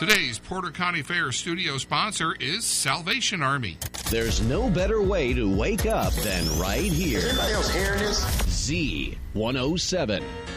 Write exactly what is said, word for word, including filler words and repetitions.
Today's Porter County Fair studio sponsor is Salvation Army. There's no better way to wake up than right here. Is anybody else hearing this? Z one oh seven.